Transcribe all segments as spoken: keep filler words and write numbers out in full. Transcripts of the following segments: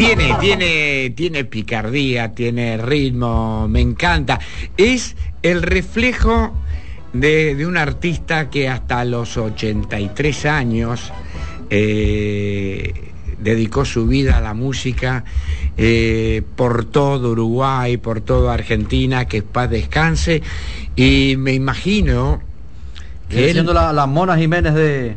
Tiene, tiene, tiene picardía, tiene ritmo, me encanta. Es el reflejo de, de un artista que hasta los ochenta y tres años eh, dedicó su vida a la música, eh, por todo Uruguay, por toda Argentina, que paz descanse. Y me imagino que él... siendo la, la Mona Jiménez de...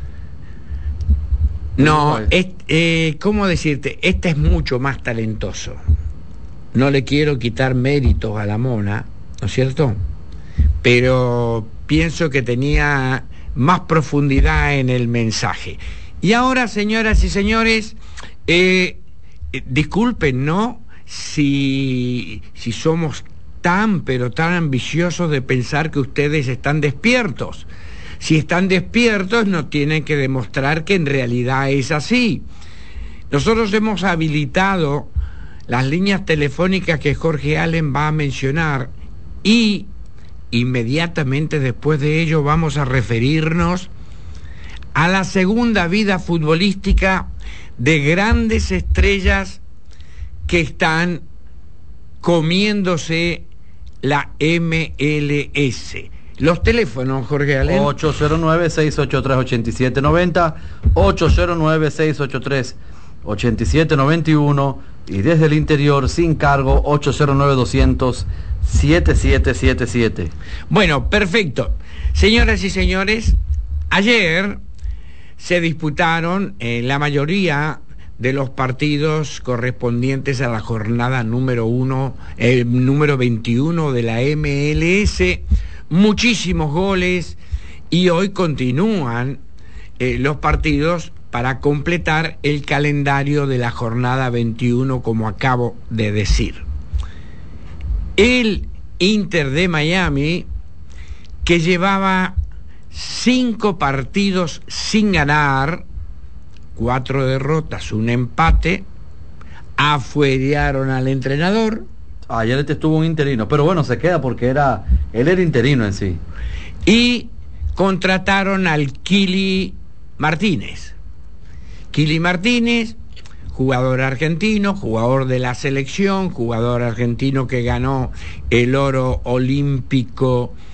No, es, eh, ¿cómo decirte? Este es mucho más talentoso. No le quiero quitar méritos a la Mona, ¿no es cierto? Pero pienso que tenía más profundidad en el mensaje. Y ahora, señoras y señores, eh, eh, disculpen, ¿no? Si, si somos tan, pero tan ambiciosos de pensar que ustedes están despiertos. Si están despiertos, no tienen que demostrar que en realidad es así. Nosotros hemos habilitado las líneas telefónicas que Jorge Allen va a mencionar y inmediatamente después de ello vamos a referirnos a la segunda vida futbolística de grandes estrellas que están comiéndose la M L S. Los teléfonos, Jorge Allen. ocho cero nueve, seis ocho tres, ocho siete nueve cero, ocho cero nueve, seis ocho tres, ocho siete nueve uno y desde el interior sin cargo ocho cero nueve, doscientos, setenta y siete setenta y siete. Bueno, perfecto. Señoras y señores, ayer se disputaron eh, la mayoría de los partidos correspondientes a la jornada número uno, el eh, número veintiuno de la M L S. Muchísimos goles y hoy continúan eh, los partidos para completar el calendario de la jornada veintiuno, como acabo de decir. El Inter de Miami, que llevaba cinco partidos sin ganar, cuatro derrotas, un empate, afuerearon al entrenador. Ayer este estuvo un interino, pero bueno, se queda porque era él era interino en sí. Y contrataron al Kili Martínez. Kili Martínez, jugador argentino, jugador de la selección, jugador argentino que ganó el oro olímpico